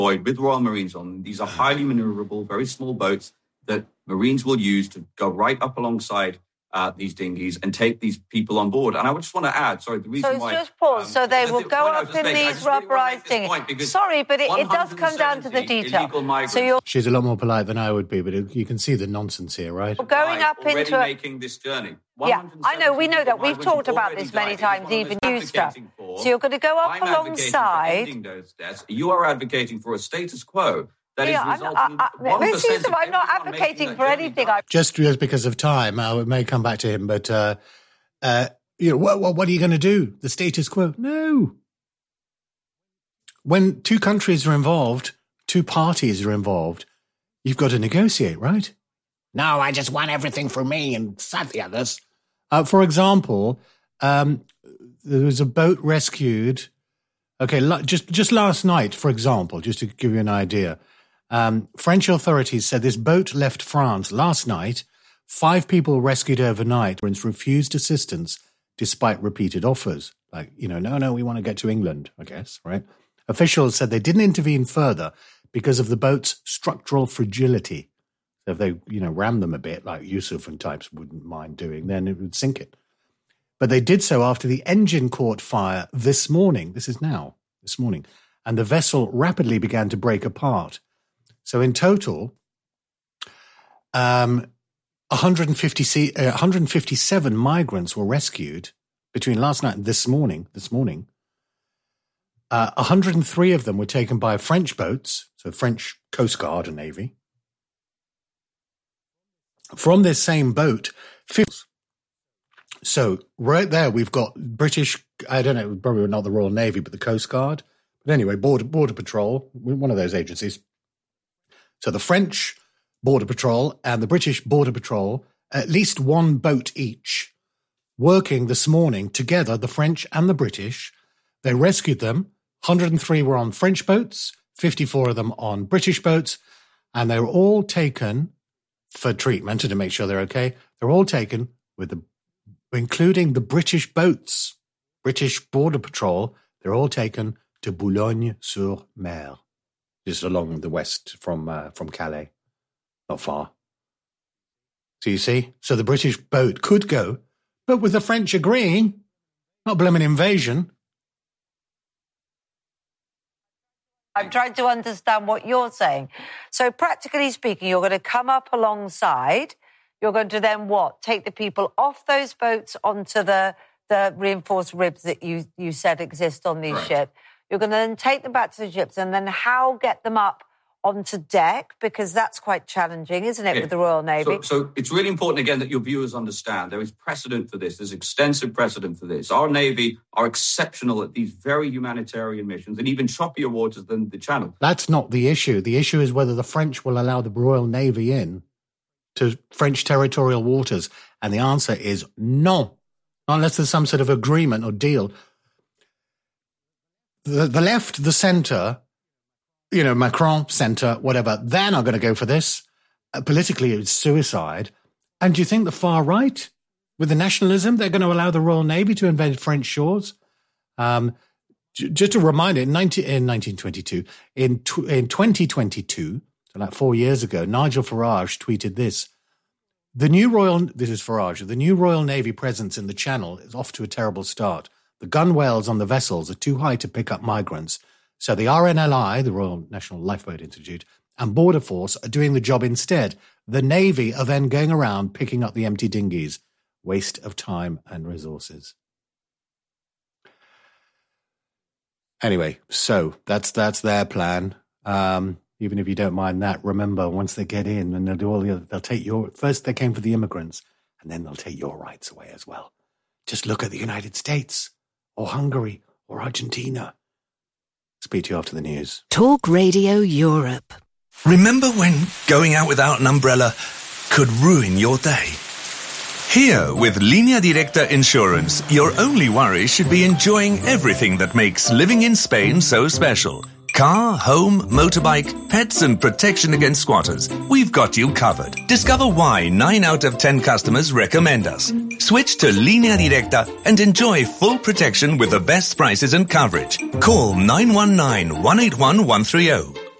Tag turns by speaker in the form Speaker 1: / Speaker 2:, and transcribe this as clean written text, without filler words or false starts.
Speaker 1: with Royal Marines on them. These are highly maneuverable, very small boats that Marines will use to go right up alongside these dinghies and take these people on board. And I just want to add, the reason why...
Speaker 2: So just pause. So they will go up in these rubberized dinghies. Sorry, but it does come down to the detail.
Speaker 3: She's a lot more polite than I would be, but you can see the nonsense here, right?
Speaker 2: You're going up into
Speaker 1: making this journey.
Speaker 2: Yeah, I know, we know that. We've talked about this many times, even news stuff. So you're going to go up alongside...
Speaker 1: You are advocating for a status quo.
Speaker 2: I'm not advocating for anything.
Speaker 3: Just because of time, I may come back to him, but what are you going to do? The status quo? No. When two countries are involved, two parties are involved, you've got to negotiate, right? No, I just want everything for me and sod the others. For example, there was a boat rescued. Okay, just last night, for example, just to give you an idea. French authorities said this boat left France last night. 5 people rescued overnight refused assistance despite repeated offers. No, we want to get to England, I guess, right? Officials said they didn't intervene further because of the boat's structural fragility. So if they, rammed them a bit, like Yusuf and types wouldn't mind doing, then it would sink it. But they did so after the engine caught fire this morning. This morning. And the vessel rapidly began to break apart. So in total, 157 migrants were rescued between last night and this morning. 103 of them were taken by French boats, so French Coast Guard and Navy. From this same boat, so right there we've got British, I don't know, probably not the Royal Navy, but the Coast Guard. But anyway, Border Patrol, one of those agencies. So the French Border Patrol and the British Border Patrol, at least one boat each, working this morning together, the French and the British. They rescued them. 103 were on French boats, 54 of them on British boats, and they were all taken for treatment and to make sure they're okay. They're all taken including the British boats, British Border Patrol. They're all taken to Boulogne-sur-Mer. Just along the west from Calais, not far. So you see, so the British boat could go, but with the French agreeing, not blooming invasion.
Speaker 2: I'm trying to understand what you're saying. So practically speaking, you're going to come up alongside, you're going to then what? Take the people off those boats onto the reinforced ribs that you said exist on these ships. You're going to then take them back to the ships and then how get them up onto deck? Because that's quite challenging, isn't it, with the Royal Navy?
Speaker 1: So it's really important, again, that your viewers understand there is precedent for this. There's extensive precedent for this. Our Navy are exceptional at these very humanitarian missions and even choppier waters than the Channel.
Speaker 3: That's not the issue. The issue is whether the French will allow the Royal Navy in to French territorial waters. And the answer is no, unless there's some sort of agreement or deal. The left, the centre, Macron, centre, whatever, they're not going to go for this. Politically, it's suicide. And do you think the far right, with the nationalism, they're going to allow the Royal Navy to invade French shores? Just a reminder, in 1922, in 2022, so like 4 years ago, Nigel Farage tweeted this. The new Royal Navy presence in the Channel is off to a terrible start. The gunwales on the vessels are too high to pick up migrants. So the RNLI, the Royal National Lifeboat Institute, and Border Force are doing the job instead. The Navy are then going around picking up the empty dinghies. Waste of time and resources. Anyway, so that's their plan. Even if you don't mind that, remember, once they get in and they'll do all the other, they'll take first they came for the immigrants, and then they'll take your rights away as well. Just look at the United States, or Hungary, or Argentina. Speak to you after the news.
Speaker 4: Talk Radio Europe.
Speaker 5: Remember when going out without an umbrella could ruin your day? Here, with Línea Directa Insurance, your only worry should be enjoying everything that makes living in Spain so special. Car, home, motorbike, pets and protection against squatters. We've got you covered. Discover why 9 out of 10 customers recommend us. Switch to Línea Directa and enjoy full protection with the best prices and coverage. Call 919-181-130.